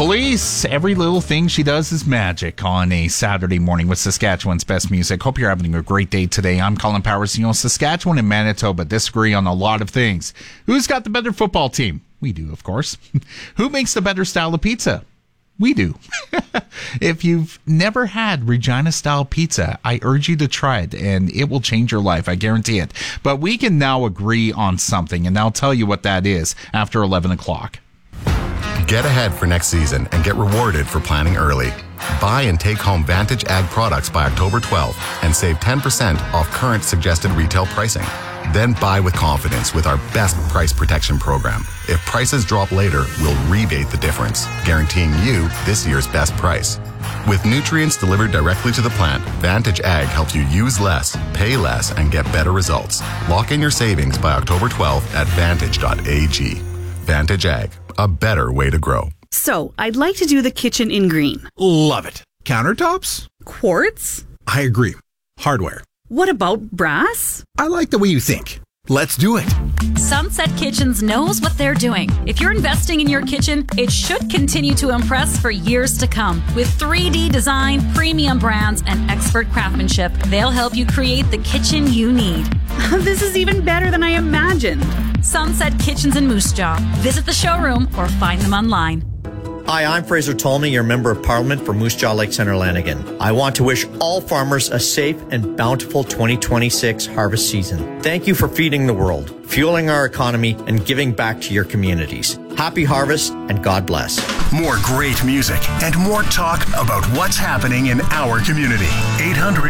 Police. Every little thing she does is magic on a Saturday morning with Saskatchewan's best music. Hope you're having a great day today. I'm Colin Powers. You know, Saskatchewan and Manitoba disagree on a lot of things. Who's got the better football team? We do, of course. Who makes the better style of pizza? We do. If you've never had Regina-style pizza, I urge you to try it, and it will change your life. I guarantee it. But we can now agree on something, and I'll tell you what that is after 11 o'clock. Get ahead for next season and get rewarded for planning early. Buy and take home Vantage Ag products by October 12th and save 10% off current suggested retail pricing. Then buy with confidence with our best price protection program. If prices drop later, we'll rebate the difference, guaranteeing you this year's best price. With nutrients delivered directly to the plant, Vantage Ag helps you use less, pay less, and get better results. Lock in your savings by October 12th at vantage.ag. Vantage Ag, a better way to grow. So, I'd like to do the kitchen in green. Love it. Countertops? Quartz? I agree. Hardware. What about brass? I like the way you think. Let's do it. Sunset Kitchens knows what they're doing. If you're investing in your kitchen, it should continue to impress for years to come. With 3D design, premium brands, and expert craftsmanship, they'll help you create the kitchen you need. This is even better than I imagined. Sunset Kitchens in Moose Jaw. Visit the showroom or find them online. Hi, I'm Fraser Tolney, your Member of Parliament for Moose Jaw Lake Centre Lanigan. I want to wish all farmers a safe and bountiful 2026 harvest season. Thank you for feeding the world, fueling our economy, and giving back to your communities. Happy harvest and God bless. More great music and more talk about what's happening in our community. 800